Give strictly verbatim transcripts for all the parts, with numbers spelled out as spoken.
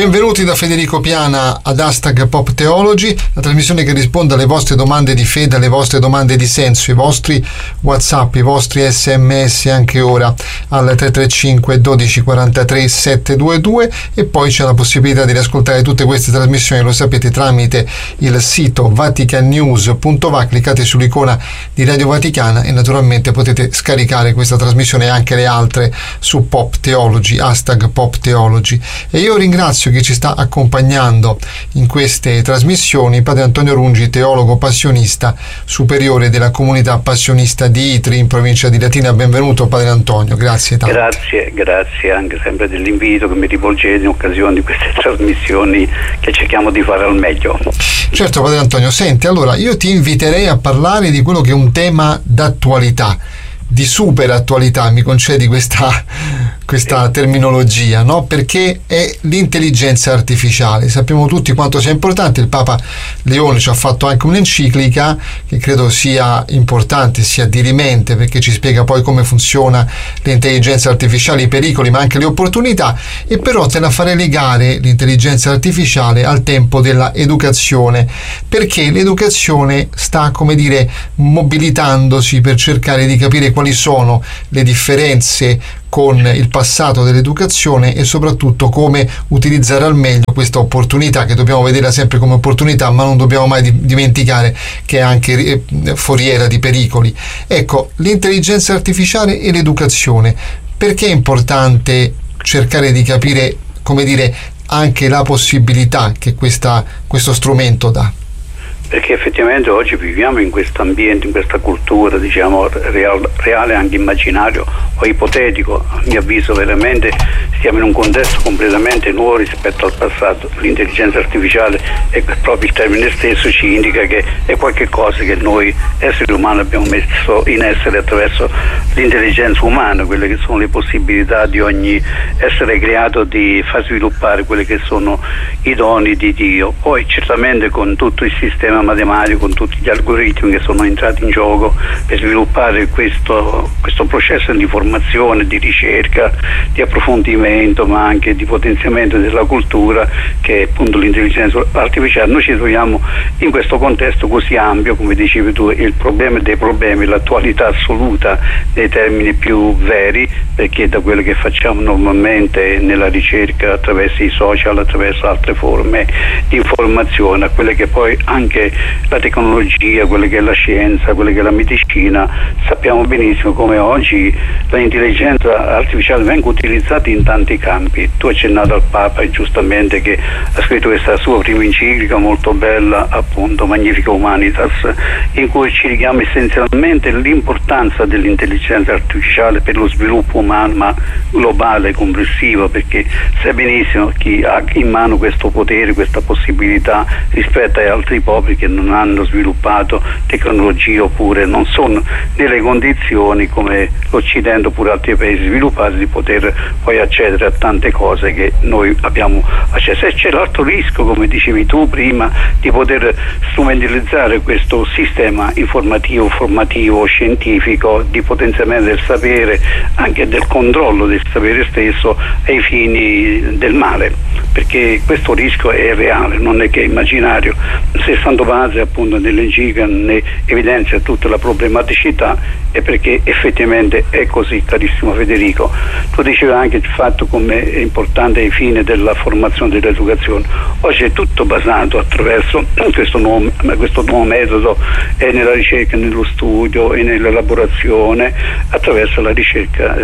Benvenuti da Federico Piana ad Hashtag Pop Theology, la trasmissione che risponde alle vostre domande di fede, alle vostre domande di senso, i vostri WhatsApp, i vostri sms anche ora al tre tre cinque dodici quarantatré settecentoventidue, e poi c'è la possibilità di riascoltare tutte queste trasmissioni, lo sapete, tramite il sito vatican news punto va. Cliccate sull'icona di Radio Vaticana e naturalmente potete scaricare questa trasmissione e anche le altre su Pop Theology, Hashtag Pop Theology. E io ringrazio chi ci sta accompagnando in queste trasmissioni, Padre Antonio Rungi, teologo passionista superiore della comunità passionista di Itri in provincia di Latina. Benvenuto Padre Antonio, grazie tanto. Grazie, grazie anche sempre dell'invito che mi rivolgete in occasione di queste trasmissioni che cerchiamo di fare al meglio. Certo Padre Antonio, senti, allora io ti inviterei a parlare di quello che è un tema d'attualità, di super attualità, mi concedi questa, questa terminologia, no? Perché è l'intelligenza artificiale. Sappiamo tutti quanto sia importante. Il Papa Leone ci ha fatto anche un'enciclica che credo sia importante, sia dirimente, perché ci spiega poi come funziona l'intelligenza artificiale, i pericoli ma anche le opportunità. E però te la farei legare l'intelligenza artificiale al tempo della educazione, perché l'educazione sta, come dire, mobilitandosi per cercare di capire quali sono le differenze con il passato dell'educazione e soprattutto come utilizzare al meglio questa opportunità, che dobbiamo vederla sempre come opportunità, ma non dobbiamo mai dimenticare che è anche foriera di pericoli. Ecco, l'intelligenza artificiale e l'educazione, perché è importante cercare di capire, come dire, anche la possibilità che questa, questo strumento dà? Perché effettivamente oggi viviamo in questo ambiente, in questa cultura, diciamo, real, reale, anche immaginario o ipotetico. A mio avviso veramente siamo in un contesto completamente nuovo rispetto al passato. L'intelligenza artificiale, e proprio il termine stesso ci indica che è qualche cosa che noi esseri umani abbiamo messo in essere attraverso l'intelligenza umana, quelle che sono le possibilità di ogni essere creato di far sviluppare quelli che sono i doni di Dio. Poi certamente con tutto il sistema matematico, con tutti gli algoritmi che sono entrati in gioco per sviluppare questo, questo processo di formazione, di ricerca, di approfondimento, ma anche di potenziamento della cultura, che è appunto l'intelligenza artificiale. Noi ci troviamo in questo contesto così ampio, come dicevi tu, il problema dei problemi, l'attualità assoluta nei termini più veri, perché da quello che facciamo normalmente nella ricerca attraverso i social, attraverso altre forme di informazione, a quelle che poi anche la tecnologia, quella che è la scienza, quella che è la medicina, sappiamo benissimo come oggi l'intelligenza artificiale venga utilizzata in tanti campi. Tu hai accennato al Papa, giustamente, che ha scritto questa sua prima enciclica molto bella, appunto Magnifica Humanitas, in cui ci richiama essenzialmente l'importanza dell'intelligenza artificiale per lo sviluppo umano, ma globale, complessivo, perché sai benissimo chi ha in mano questo potere, questa possibilità rispetto agli altri popoli che non hanno sviluppato tecnologia oppure non sono nelle condizioni, come l'Occidente oppure altri paesi sviluppati, di poter poi accedere a tante cose che noi abbiamo accesso. E c'è l'altro rischio, come dicevi tu prima, di poter strumentalizzare questo sistema informativo, formativo, scientifico, di potenziamento del sapere, anche del controllo del sapere stesso ai fini del male, perché questo rischio è reale, non è che è immaginario. Se Santo Padre appunto nell'enciclica ne evidenzia tutta la problematicità, è perché effettivamente è così, carissimo Federico. Tu dicevi anche il fatto come è importante ai fini della formazione dell'educazione. Oggi è tutto basato attraverso questo nuovo, questo nuovo metodo, è nella ricerca, nello studio e nell'elaborazione, attraverso la ricerca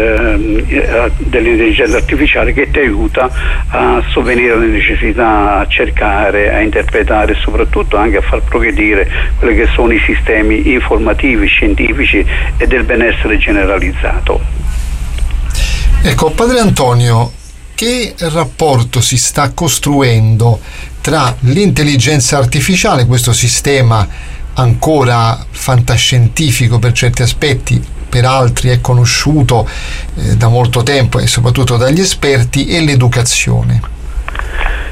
eh, dell'intelligenza artificiale, che ti aiuta a sovvenire alle necessità, a cercare, a interpretare e soprattutto anche a far progredire quelli che sono i sistemi informativi, scientifici e del benessere generalizzato. Ecco, Padre Antonio, che rapporto si sta costruendo tra l'intelligenza artificiale, questo sistema ancora fantascientifico per certi aspetti, per altri è conosciuto eh, da molto tempo e soprattutto dagli esperti, e l'educazione? Eh,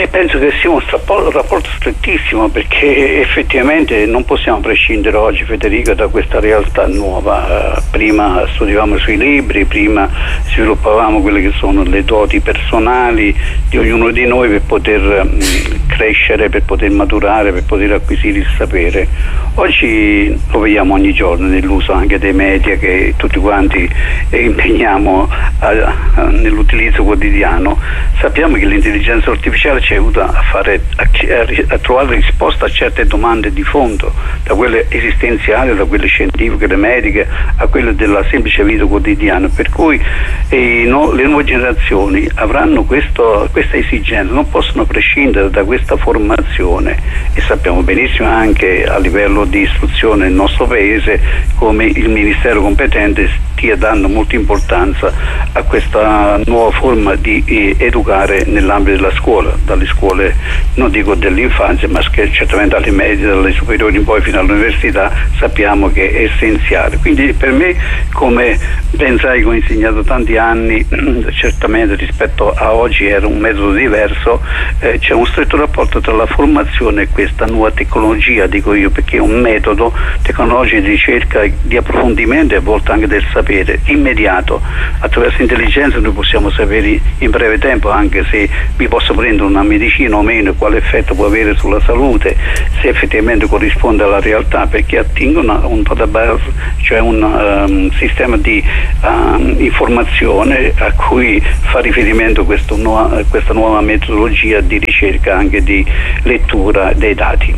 Eh, penso che sia un rapporto, rapporto strettissimo, perché effettivamente non possiamo prescindere oggi, Federico, da questa realtà nuova. Uh, prima studiavamo sui libri, prima sviluppavamo quelle che sono le doti personali di ognuno di noi per poter um, crescere, per poter maturare, per poter acquisire il sapere. Oggi lo vediamo ogni giorno nell'uso anche dei media che tutti quanti impegniamo a, a, nell'utilizzo quotidiano. Sappiamo che l'intelligenza artificiale ci aiuta a, fare, a, a trovare risposta a certe domande di fondo, da quelle esistenziali, da quelle scientifiche, le mediche, a quelle della semplice vita quotidiana, per cui eh, no, le nuove generazioni avranno questo, questa esigenza, non possono prescindere da questa formazione, e sappiamo benissimo anche a livello di istruzione nel nostro paese come il Ministero competente stia dando molta importanza a questa nuova forma di eh, educare nell'ambito della scuola, dalle scuole non dico dell'infanzia, ma certamente dalle medie, dalle superiori in poi fino all'università, sappiamo che è essenziale. Quindi per me, come pensai che ho insegnato tanti anni, certamente rispetto a oggi era un metodo diverso, eh, c'è un stretto rapporto tra la formazione e questa nuova tecnologia, dico io, perché è un metodo tecnologico di ricerca, di approfondimento e a volte anche del sapere immediato. Attraverso intelligenza noi possiamo sapere in breve tempo anche se mi posso prendere una medicina o meno, quale effetto può avere sulla salute, se effettivamente corrisponde alla realtà, perché attingono a un database, cioè un um, sistema di um, informazione a cui fa riferimento questo nuova, questa nuova metodologia di ricerca, anche di lettura dei dati.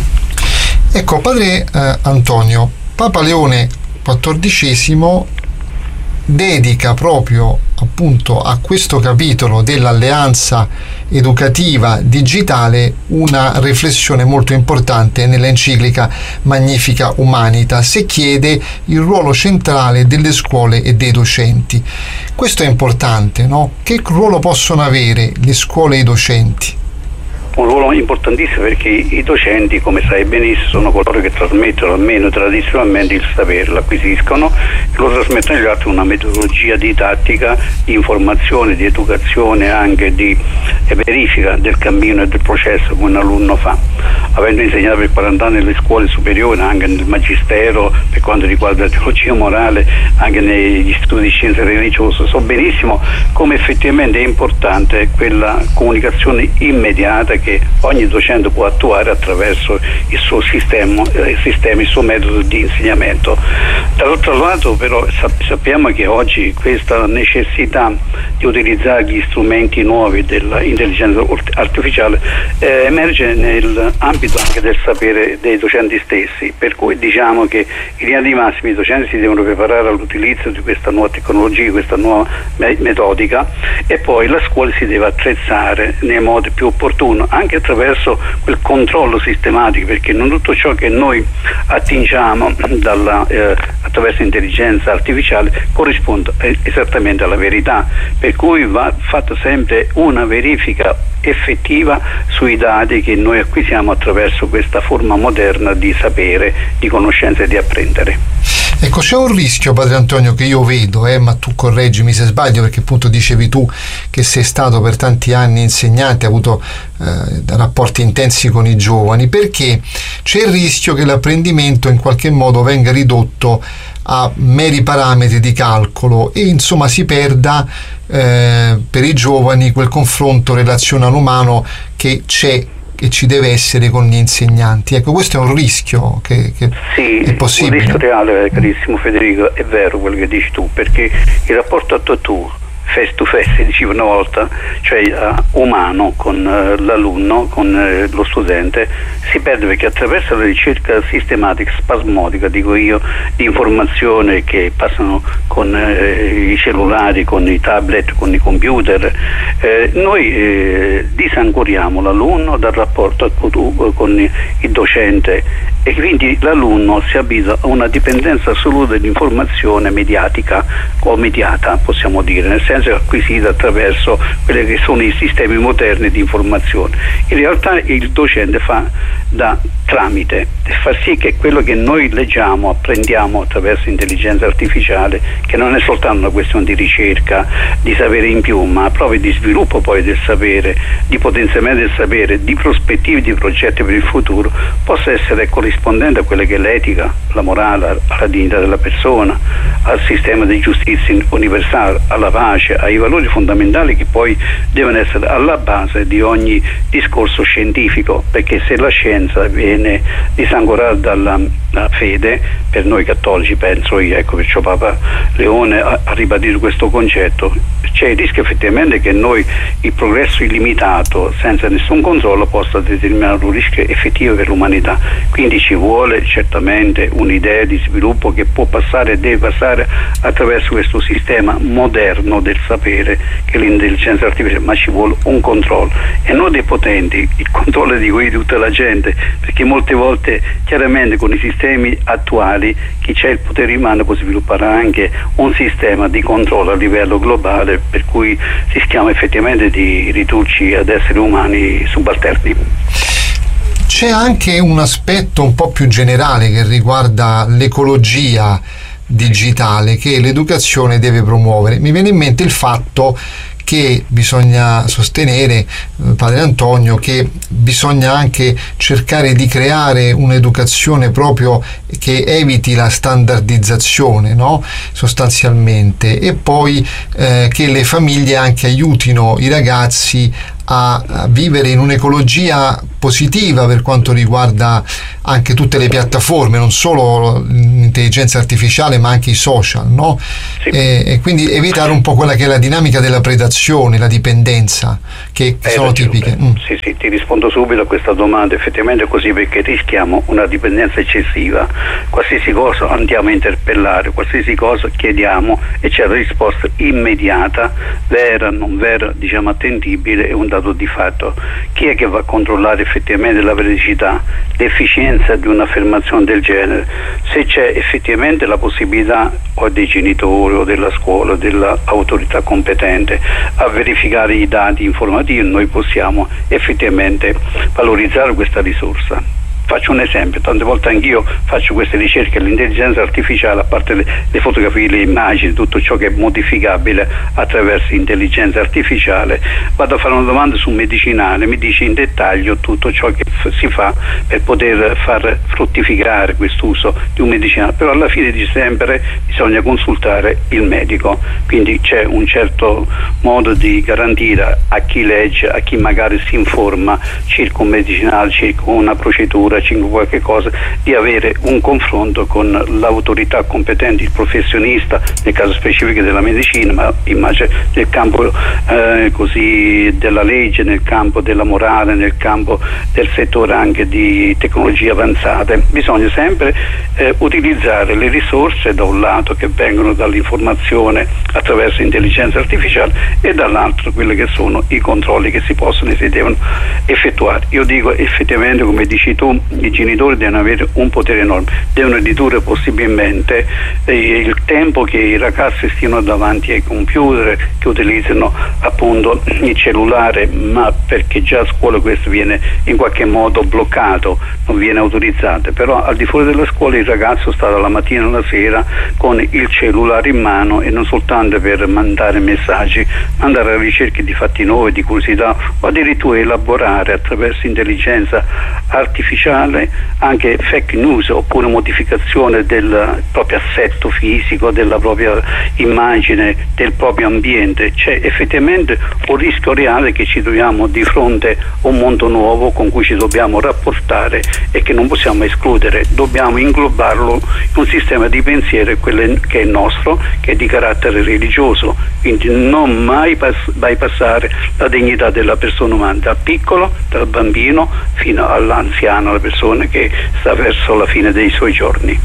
Ecco, padre eh, Antonio, Papa Leone quattordicesimo dedica proprio appunto a questo capitolo dell'alleanza educativa digitale una riflessione molto importante nell'enciclica Magnificat Humanitas, e chiede il ruolo centrale delle scuole e dei docenti. Questo è importante, no? Che ruolo possono avere le scuole e i docenti? Un ruolo importantissimo, perché i docenti, come sai benissimo, sono coloro che trasmettono almeno tradizionalmente il sapere, l'acquisiscono e lo trasmettono agli altri una metodologia didattica, di informazione, di educazione, anche di verifica del cammino e del processo che un alunno fa. Avendo insegnato per quaranta anni nelle scuole superiori, anche nel magistero per quanto riguarda la teologia morale, anche negli studi di scienze religiose, so benissimo come effettivamente è importante quella comunicazione immediata che ogni docente può attuare attraverso il suo sistema, il, sistema, il suo metodo di insegnamento. Dall'altro lato però sappiamo che oggi questa necessità di utilizzare gli strumenti nuovi dell'intelligenza artificiale eh, emerge nell'ambito anche del sapere dei docenti stessi, per cui diciamo che in linea di massima i docenti si devono preparare all'utilizzo di questa nuova tecnologia, questa nuova metodica, e poi la scuola si deve attrezzare nei modi più opportuni, anche attraverso quel controllo sistematico, perché non tutto ciò che noi attingiamo dalla, eh, attraverso l'intelligenza artificiale corrisponde esattamente alla verità, per cui va fatta sempre una verifica effettiva sui dati che noi acquisiamo attraverso questa forma moderna di sapere, di conoscenza e di apprendere. Ecco, c'è un rischio, padre Antonio, che io vedo, eh, ma tu correggimi se sbaglio, perché appunto dicevi tu che sei stato per tanti anni insegnante, hai avuto eh, rapporti intensi con i giovani, perché c'è il rischio che l'apprendimento in qualche modo venga ridotto a meri parametri di calcolo e insomma si perda eh, per i giovani quel confronto relazionale umano che c'è, che ci deve essere con gli insegnanti. Ecco, questo è un rischio che, che sì, è possibile. Un rischio reale, carissimo Federico, è vero quello che dici tu, perché il rapporto a tu a tu, face to face, dicevo una volta, cioè uh, umano con uh, l'alunno, con uh, lo studente, si perde, perché attraverso la ricerca sistematica, spasmodica, dico io, di informazione che passano con uh, i cellulari, con i tablet, con i computer, eh, noi eh, disancoriamo l'alunno dal rapporto con il docente, e quindi l'alunno si abitua a una dipendenza assoluta di informazione mediatica o mediata, possiamo dire, nel senso conoscenze acquisite attraverso quelli che sono i sistemi moderni di informazione. In realtà il docente fa da tramite e fa sì che quello che noi leggiamo, apprendiamo attraverso intelligenza artificiale, che non è soltanto una questione di ricerca, di sapere in più, ma proprio di sviluppo poi del sapere, di potenziamento del sapere, di prospettive, di progetti per il futuro, possa essere corrispondente a quella che è l'etica, la morale, alla dignità della persona, al sistema di giustizia universale, alla pace, ai valori fondamentali che poi devono essere alla base di ogni discorso scientifico, perché se la scienza viene disancorata dalla fede, per noi cattolici penso io, ecco perciò Papa Leone ha, ha ribadito questo concetto, c'è il rischio effettivamente che noi il progresso illimitato senza nessun controllo possa determinare un rischio effettivo per l'umanità, quindi ci vuole certamente un'idea di sviluppo che può passare e deve passare attraverso questo sistema moderno del sapere che è l'intelligenza artificiale, ma ci vuole un controllo e non dei potenti, il controllo di cui tutta la gente, perché molte volte chiaramente con i sistemi attuali chi c'è il potere in mano può sviluppare anche un sistema di controllo a livello globale per cui rischiamo effettivamente di ridurci ad esseri umani subalterni. C'è anche un aspetto un po' più generale che riguarda l'ecologia digitale che l'educazione deve promuovere. Mi viene in mente il fatto che bisogna sostenere, padre Antonio, che bisogna anche cercare di creare un'educazione proprio che eviti la standardizzazione, no? Sostanzialmente, e poi eh, che le famiglie anche aiutino i ragazzi a, a vivere in un'ecologia positiva per quanto riguarda anche tutte le piattaforme, non solo l'intelligenza artificiale ma anche i social, no? Sì. E, e quindi evitare un po' quella che è la dinamica della predazione, la dipendenza che, che sono tipiche. Mm. Sì, sì, ti rispondo subito a questa domanda, effettivamente è così, perché rischiamo una dipendenza eccessiva, qualsiasi cosa andiamo a interpellare, qualsiasi cosa chiediamo e c'è la risposta immediata, vera, non vera, diciamo attendibile, è un dato di fatto. Chi è che va a controllare effettivamente la veridicità, l'efficienza di un'affermazione del genere? Se c'è effettivamente la possibilità o dei genitori o della scuola o dell'autorità competente a verificare i dati informativi, noi possiamo effettivamente valorizzare questa risorsa. Faccio un esempio, tante volte anch'io faccio queste ricerche, l'intelligenza artificiale, a parte le, le fotografie, le immagini, tutto ciò che è modificabile attraverso intelligenza artificiale, vado a fare una domanda su un medicinale, mi dice in dettaglio tutto ciò che f- si fa per poter far fruttificare quest'uso di un medicinale, però alla fine di sempre bisogna consultare il medico, quindi c'è un certo modo di garantire a chi legge, a chi magari si informa circa un medicinale, circa una procedura, qualche cosa, di avere un confronto con l'autorità competente, il professionista, nel caso specifico della medicina, ma immagino nel campo eh, così della legge, nel campo della morale, nel campo del settore anche di tecnologie avanzate. Bisogna sempre eh, utilizzare le risorse da un lato che vengono dall'informazione attraverso intelligenza artificiale e dall'altro quelli che sono i controlli che si possono e si devono effettuare. Io dico effettivamente, come dici tu, i genitori devono avere un potere enorme, devono ridurre possibilmente eh, il tempo che i ragazzi stiano davanti ai computer, che utilizzano appunto il cellulare, ma perché già a scuola questo viene in qualche modo bloccato, non viene autorizzato, però al di fuori della scuola il ragazzo sta dalla mattina alla sera con il cellulare in mano e non soltanto per mandare messaggi, ma andare alla ricerca di fatti nuovi, di curiosità o addirittura elaborare attraverso intelligenza artificiale anche fake news oppure modificazione del proprio assetto fisico, della propria immagine, del proprio ambiente. C'è effettivamente un rischio reale che ci troviamo di fronte a un mondo nuovo con cui ci dobbiamo rapportare e che non possiamo escludere, dobbiamo inglobarlo in un sistema di pensiero quello che è nostro, che è di carattere religioso, quindi non mai pass- bypassare la dignità della persona umana, dal piccolo, dal bambino fino all'anziano, la persona che sta verso la fine dei suoi giorni.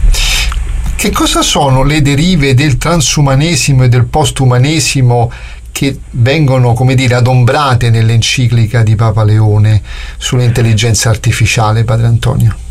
Che cosa sono le derive del transumanesimo e del postumanesimo che vengono, come dire, adombrate nell'enciclica di Papa Leone sull'intelligenza artificiale, padre Antonio? Ecco,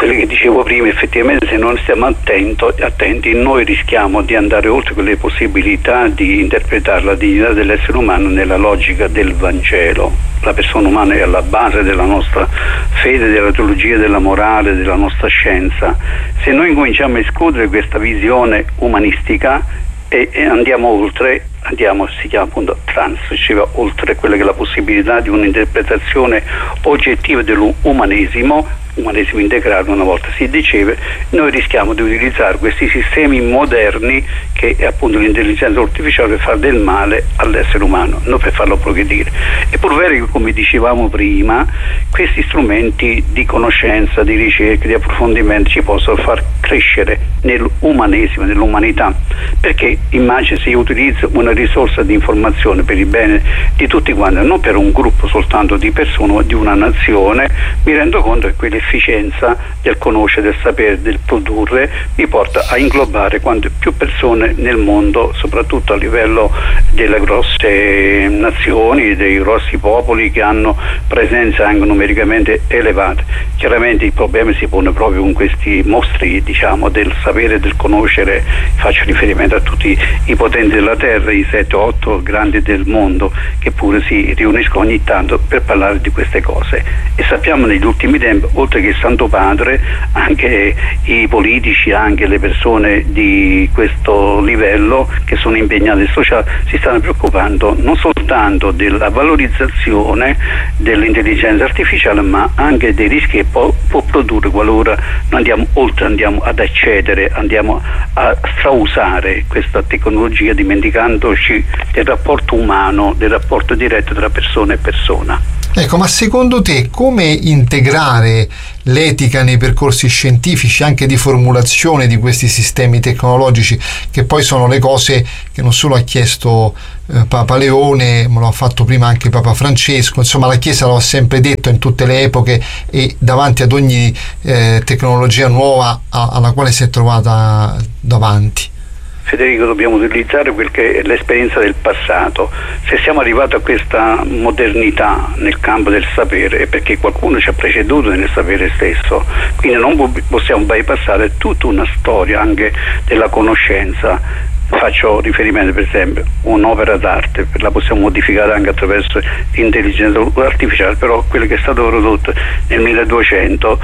quello che dicevo prima, effettivamente se non stiamo attento, attenti noi rischiamo di andare oltre quelle possibilità di interpretare la dignità dell'essere umano nella logica del Vangelo. La persona umana è alla base della nostra fede, della teologia, della morale, della nostra scienza. Se noi cominciamo a escludere questa visione umanistica e, e andiamo oltre, andiamo, si chiama appunto trans, cioè oltre quella che è la possibilità di un'interpretazione oggettiva dell'umanesimo, umanesimo integrato una volta si diceva, noi rischiamo di utilizzare questi sistemi moderni che è appunto l'intelligenza artificiale per fare del male all'essere umano, non per farlo progredire. È pur vero che, come dicevamo prima, questi strumenti di conoscenza, di ricerca, di approfondimento ci possono far crescere nell'umanesimo, nell'umanità, perché immagina se io utilizzo una risorsa di informazione per il bene di tutti quanti, non per un gruppo soltanto di persone o di una nazione, mi rendo conto che quell'efficienza del conoscere, del sapere, del produrre mi porta a inglobare quante più persone nel mondo, soprattutto a livello delle grosse nazioni, dei grossi popoli che hanno presenza anche numericamente elevate. Chiaramente il problema si pone proprio con questi mostri, diciamo, del sapere e del conoscere. Faccio riferimento a tutti i potenti della terra, i sette otto grandi del mondo, che pure si riuniscono ogni tanto per parlare di queste cose. E sappiamo negli ultimi tempi, oltre che il Santo Padre, anche i politici, anche le persone di questo livello che sono impegnate nel sociale si stanno preoccupando non soltanto della valorizzazione dell'intelligenza artificiale, ma anche dei rischi che può, può produrre qualora non andiamo oltre, andiamo ad accedere, andiamo a strausare questa tecnologia dimenticandoci del rapporto umano, del rapporto diretto tra persona e persona. Ecco, ma secondo te come integrare l'etica nei percorsi scientifici, anche di formulazione di questi sistemi tecnologici, che poi sono le cose che non solo ha chiesto eh, Papa Leone, ma lo ha fatto prima anche Papa Francesco, insomma la Chiesa lo ha sempre detto in tutte le epoche e davanti ad ogni eh, tecnologia nuova a, alla quale si è trovata davanti. Federico, dobbiamo utilizzare quel che è l'esperienza del passato. Se siamo arrivati a questa modernità nel campo del sapere è perché qualcuno ci ha preceduto nel sapere stesso, quindi non possiamo bypassare tutta una storia anche della conoscenza. Faccio riferimento per esempio a un'opera d'arte, la possiamo modificare anche attraverso l'intelligenza artificiale, però quello che è stato prodotto nel milleduecento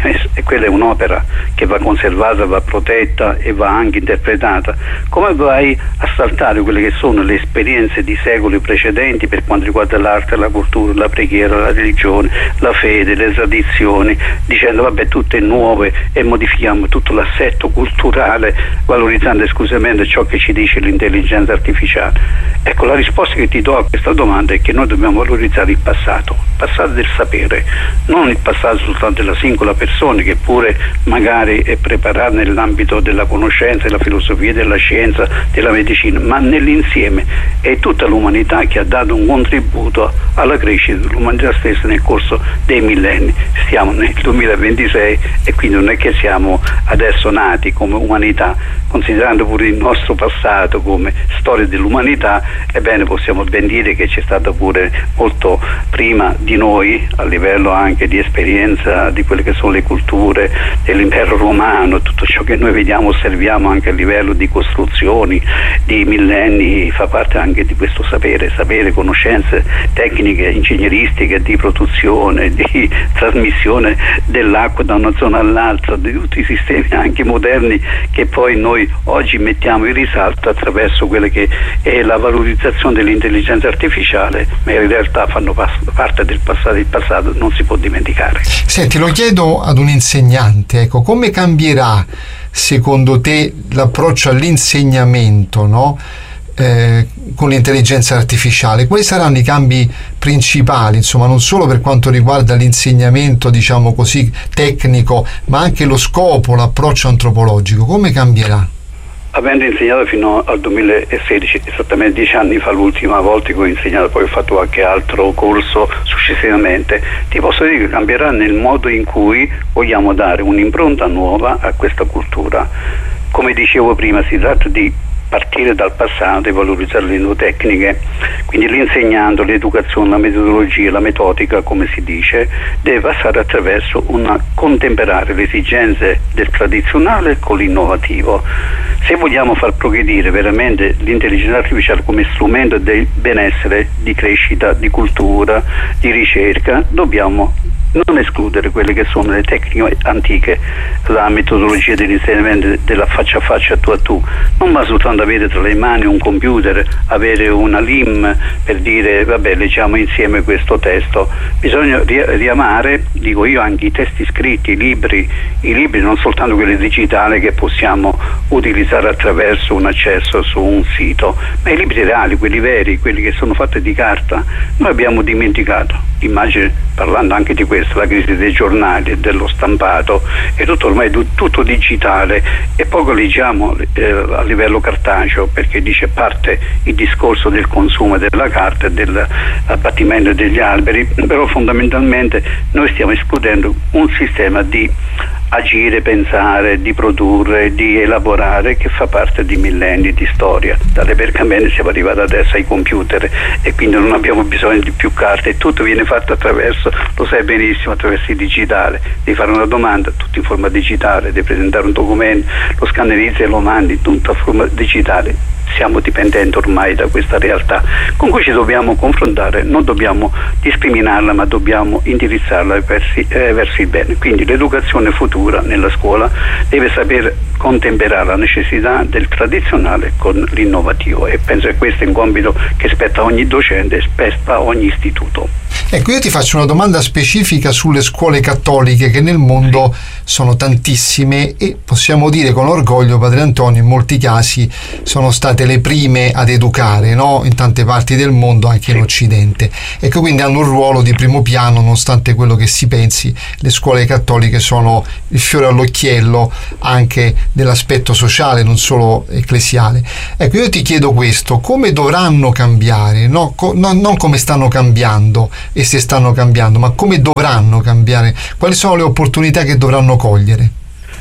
e quella è un'opera che va conservata, va protetta e va anche interpretata. Come vai a saltare quelle che sono le esperienze di secoli precedenti per quanto riguarda l'arte, la cultura, la preghiera, la religione, la fede, le tradizioni, dicendo vabbè tutte nuove e modifichiamo tutto l'assetto culturale valorizzando esclusivamente ciò che ci dice l'intelligenza artificiale? Ecco, la risposta che ti do a questa domanda è che noi dobbiamo valorizzare il passato, il passato del sapere, non il passato soltanto della singola persona che pure magari è preparata nell'ambito della conoscenza, della filosofia, della scienza, della medicina, ma nell'insieme è tutta l'umanità che ha dato un contributo alla crescita dell'umanità stessa nel corso dei millenni. Stiamo nel duemilaventisei e quindi non è che siamo adesso nati come umanità, considerando pure il nostro passato come storia dell'umanità, ebbene possiamo ben dire che c'è stato pure molto prima di noi a livello anche di esperienza di quelle che sono le culture dell'impero romano, tutto ciò che noi vediamo, osserviamo anche a livello di costruzioni di millenni fa parte anche di questo sapere, sapere, conoscenze tecniche, ingegneristiche, di produzione, di trasmissione dell'acqua da una zona all'altra, di tutti i sistemi anche moderni che poi noi oggi mettiamo in risalto attraverso quella che è la valorizzazione dell'intelligenza artificiale, ma in realtà fanno parte del passato, il passato non si può dimenticare. Senti, lo chiedo ad un insegnante, ecco, come cambierà secondo te l'approccio all'insegnamento, no? Eh, con l'intelligenza artificiale? Quali saranno i cambi principali, insomma, non solo per quanto riguarda l'insegnamento, diciamo così, tecnico, ma anche lo scopo, l'approccio antropologico, come cambierà? Avendo insegnato fino al duemilasedici, esattamente dieci anni fa l'ultima volta che ho insegnato, poi ho fatto qualche altro corso successivamente, ti posso dire che cambierà nel modo in cui vogliamo dare un'impronta nuova a questa cultura. Come dicevo prima, si tratta di partire dal passato e valorizzare le nuove tecniche. Quindi l'insegnando, l'educazione, la metodologia, la metodica, come si dice, deve passare attraverso una contemperare le esigenze del tradizionale con l'innovativo. Se vogliamo far progredire veramente l'intelligenza artificiale come strumento del benessere, di crescita, di cultura, di ricerca, dobbiamo non escludere quelle che sono le tecniche antiche, la metodologia dell'insegnamento della faccia a faccia, tu a tu. Non va soltanto avere tra le mani un computer, avere una L I M per dire vabbè leggiamo insieme questo testo. Bisogna riamare, dico io, anche i testi scritti, i libri, i libri non soltanto quelli digitali che possiamo utilizzare attraverso un accesso su un sito, ma i libri reali, quelli veri, quelli che sono fatti di carta. Noi abbiamo dimenticato, immagine, parlando anche di questo, la crisi dei giornali, dello stampato, è tutto ormai tutto digitale e poco leggiamo eh, a livello cartaceo, perché dice parte il discorso del consumo della carta e dell'abbattimento degli alberi, però fondamentalmente noi stiamo escludendo un sistema di agire, pensare, di produrre, di elaborare che fa parte di millenni di storia. Dalle pergamene siamo arrivati adesso ai computer e quindi non abbiamo bisogno di più carte e tutto viene fatto attraverso, lo sai benissimo, attraverso il digitale. Devi fare una domanda, tutto in forma digitale, devi presentare un documento, lo scannerizzi e lo mandi, tutto in forma digitale. Siamo dipendenti ormai da questa realtà con cui ci dobbiamo confrontare, non dobbiamo discriminarla ma dobbiamo indirizzarla verso, eh, verso il bene. Quindi l'educazione futura nella scuola deve saper contemperare la necessità del tradizionale con l'innovativo e penso che questo è un compito che spetta a ogni docente e spetta a ogni istituto. Ecco, io ti faccio una domanda specifica sulle scuole cattoliche che nel mondo sono tantissime e possiamo dire con orgoglio, Padre Antonio, in molti casi sono state le prime ad educare, no? In tante parti del mondo, anche in Occidente. Ecco, quindi hanno un ruolo di primo piano, nonostante quello che si pensi. Le scuole cattoliche sono il fiore all'occhiello anche dell'aspetto sociale, non solo ecclesiale. Ecco, io ti chiedo questo: come dovranno cambiare, no? Co- no, non come stanno cambiando e se stanno cambiando, ma come dovranno cambiare? Quali sono le opportunità che dovranno cogliere?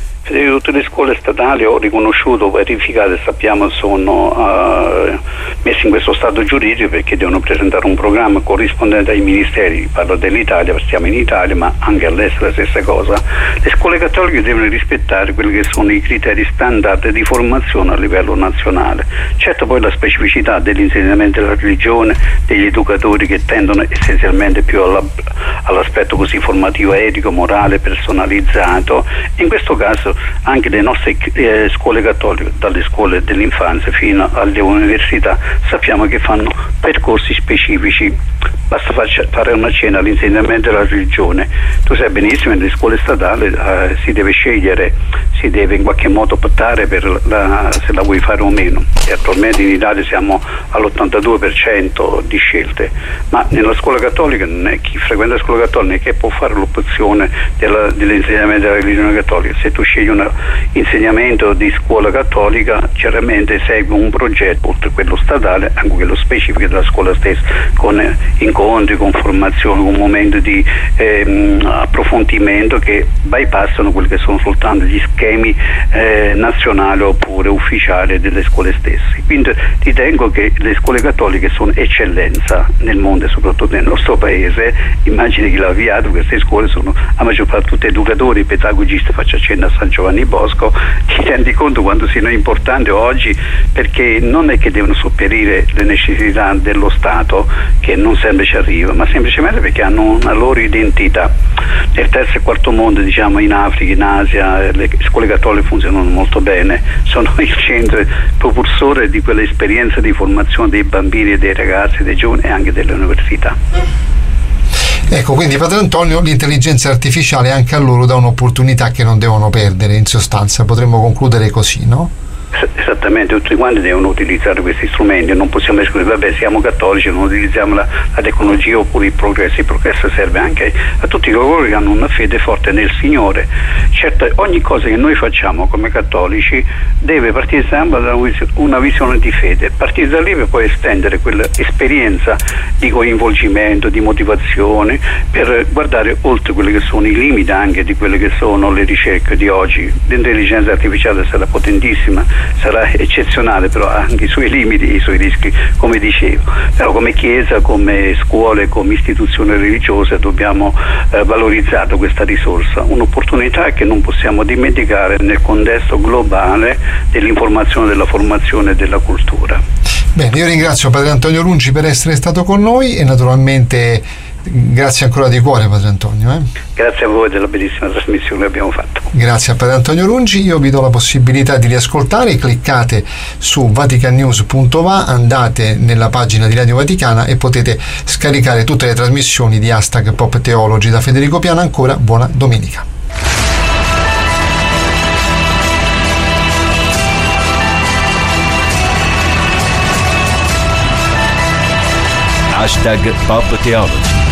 Tutte le scuole statali ho riconosciuto, verificate, sappiamo sono uh, messe in questo stato giuridico perché devono presentare un programma corrispondente ai ministeri. Parlo dell'Italia, stiamo in Italia, ma anche all'estero la stessa cosa. Le scuole cattoliche devono rispettare quelli che sono i criteri standard di formazione a livello nazionale. Certo, poi la specificità dell'insegnamento della religione, degli educatori che tendono essenzialmente più alla, all'aspetto così formativo, etico, morale, personalizzato. In questo caso anche le nostre eh, scuole cattoliche, dalle scuole dell'infanzia fino alle università, sappiamo che fanno percorsi specifici. Basta fare una cena all'insegnamento della religione. Tu sai benissimo che nelle scuole statali eh, si deve scegliere, si deve in qualche modo optare per la, se la vuoi fare o meno. E attualmente in Italia siamo all'ottantadue per cento di scelte, ma nella scuola cattolica non è, chi frequenta la scuola cattolica non è che può fare l'opzione della, dell'insegnamento della religione cattolica. Se tu scegli un insegnamento di scuola cattolica, chiaramente segue un progetto, oltre a quello statale, anche quello specifico della scuola stessa, con incontri, con formazione, con momenti di ehm, approfondimento che bypassano quelli che sono soltanto gli schemi eh, nazionali oppure ufficiali delle scuole stesse. Quindi ritengo che le scuole cattoliche sono eccellenza nel mondo e soprattutto nel nostro paese. Immagini chi l'ha avviato, queste scuole sono a maggior parte tutti educatori, pedagogisti, faccio accenno a San Giovanni Bosco. Ti rendi conto quanto siano importanti oggi, perché non è che devono sopperire le necessità dello Stato, che non sempre ci arriva, ma semplicemente perché hanno una loro identità. Nel terzo e quarto mondo, diciamo in Africa, in Asia, le scuole cattoliche funzionano molto bene, sono il centro propulsore di quell'esperienza di formazione dei bambini e dei ragazzi, dei giovani e anche delle università. Ecco, quindi Padre Antonio, l'intelligenza artificiale anche a loro dà un'opportunità che non devono perdere, in sostanza potremmo concludere così, no? Esattamente, tutti quanti devono utilizzare questi strumenti, non possiamo escludere, vabbè siamo cattolici, non utilizziamo la, la tecnologia oppure il progresso. Il progresso serve anche a tutti coloro che hanno una fede forte nel Signore. Certo, ogni cosa che noi facciamo come cattolici deve partire sempre da una visione di fede, partire da lì per poi estendere quell'esperienza di coinvolgimento, di motivazione, per guardare oltre quelli che sono i limiti anche di quelle che sono le ricerche di oggi. L'intelligenza artificiale sarà potentissima, sarà eccezionale, però ha anche i suoi limiti e i suoi rischi, come dicevo. Però come Chiesa, come scuole, come istituzioni religiose dobbiamo eh, valorizzare questa risorsa, un'opportunità che non possiamo dimenticare nel contesto globale dell'informazione, della formazione e della cultura. Bene, io ringrazio Padre Antonio Rungi per essere stato con noi e naturalmente grazie ancora di cuore, Padre Antonio. Eh? Grazie a voi della bellissima trasmissione che abbiamo fatto. Grazie a Padre Antonio Rungi. Io vi do la possibilità di riascoltare, cliccate su vatican news punto va, andate nella pagina di Radio Vaticana e potete scaricare tutte le trasmissioni di hashtag Pop Theology. Da Federico Piana ancora buona domenica. Hashtag Pop Theology.